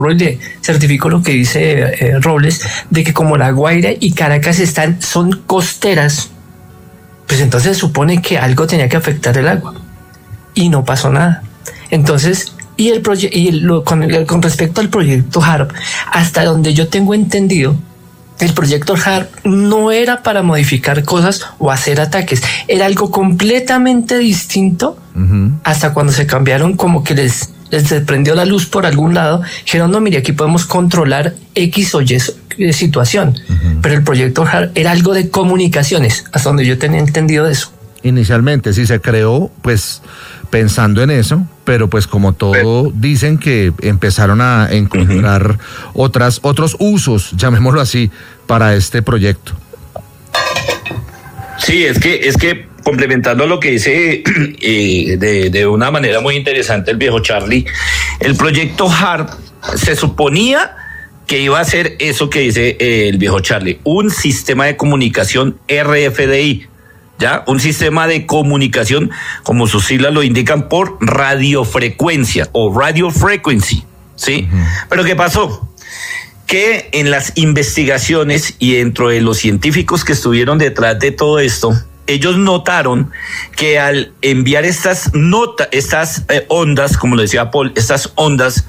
y le certifico lo que dice Robles, de que como La Guaira y Caracas son costeras, pues entonces supone que algo tenía que afectar el agua y no pasó nada. Entonces, con respecto al proyecto HARP, hasta donde yo tengo entendido, el proyecto HARP no era para modificar cosas o hacer ataques, era algo completamente distinto. Hasta cuando se cambiaron, como que les prendió la luz por algún lado, dijeron, no, mire, aquí podemos controlar X o Y situación. Pero el proyecto HARP era algo de comunicaciones, hasta donde yo tenía entendido de eso. Inicialmente sí se creó, pues, pensando en eso, pero pues como todo, dicen que empezaron a encontrar otros usos, llamémoslo así, para este proyecto. Sí, es que complementando lo que dice de una manera muy interesante el viejo Charlie, el proyecto HARP se suponía que iba a ser eso que dice el viejo Charlie, un sistema de comunicación RFDI, ¿ya? Un sistema de comunicación, como sus siglas lo indican, por radiofrecuencia o radio frequency, ¿sí? Pero ¿qué pasó? Que en las investigaciones y dentro de los científicos que estuvieron detrás de todo esto, ellos notaron que al enviar estas ondas, como lo decía Paul, estas ondas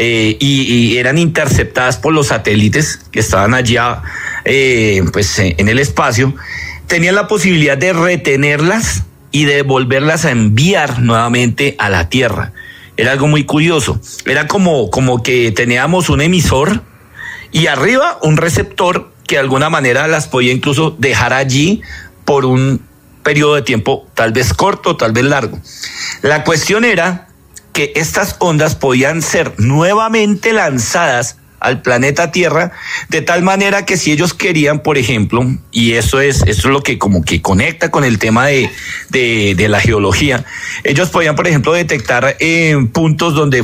y eran interceptadas por los satélites que estaban allá en el espacio, tenían la posibilidad de retenerlas y de volverlas a enviar nuevamente a la Tierra. Era algo muy curioso. Era como que teníamos un emisor y arriba un receptor que de alguna manera las podía incluso dejar allí por un periodo de tiempo tal vez corto, tal vez largo. La cuestión era que estas ondas podían ser nuevamente lanzadas al planeta Tierra, de tal manera que si ellos querían, por ejemplo, y eso es lo que como que conecta con el tema de la geología, ellos podían, por ejemplo, detectar puntos donde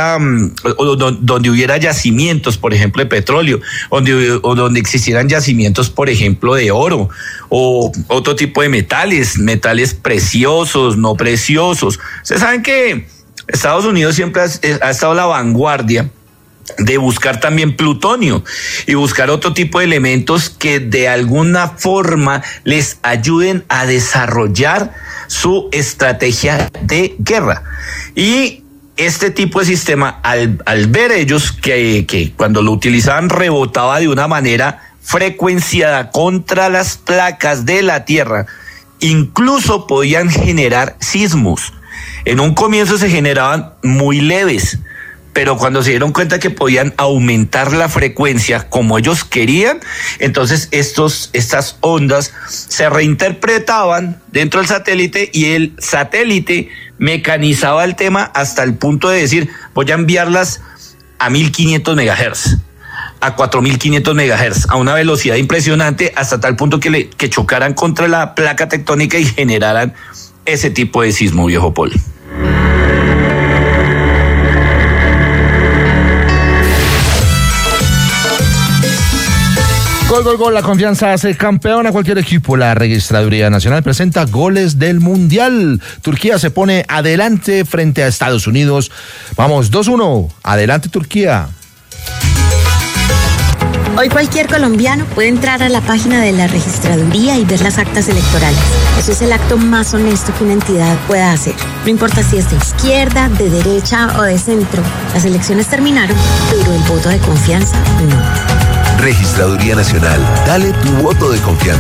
donde hubiera yacimientos, por ejemplo, de petróleo, o donde existieran yacimientos, por ejemplo, de oro, o otro tipo de metales preciosos, no preciosos. Ustedes saben que Estados Unidos siempre ha estado a la vanguardia de buscar también plutonio y buscar otro tipo de elementos que de alguna forma les ayuden a desarrollar su estrategia de guerra. Y este tipo de sistema, al ver ellos que cuando lo utilizaban rebotaba de una manera frecuenciada contra las placas de la Tierra, incluso podían generar sismos. En un comienzo se generaban muy leves, pero cuando se dieron cuenta que podían aumentar la frecuencia como ellos querían, entonces estas ondas se reinterpretaban dentro del satélite y el satélite mecanizaba el tema hasta el punto de decir, voy a enviarlas a 1500 megahertz, a 4500 megahertz, a una velocidad impresionante, hasta tal punto que chocaran contra la placa tectónica y generaran ese tipo de sismo, viejo Paul. Gol, la confianza hace campeón a cualquier equipo. La Registraduría Nacional presenta goles del Mundial. Turquía se pone adelante frente a Estados Unidos. Vamos, 2-1. Adelante, Turquía. Hoy cualquier colombiano puede entrar a la página de la Registraduría y ver las actas electorales. Eso es el acto más honesto que una entidad pueda hacer. No importa si es de izquierda, de derecha o de centro. Las elecciones terminaron, pero el voto de confianza no. Registraduría Nacional. Dale tu voto de confianza.